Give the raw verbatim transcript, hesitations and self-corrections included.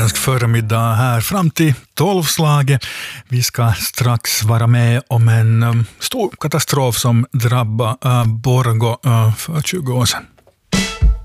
svensk förmiddag här fram till tolvslaget. Vi ska strax vara med om en um, stor katastrof som drabbade uh, Borgå uh, för tjugo år sedan.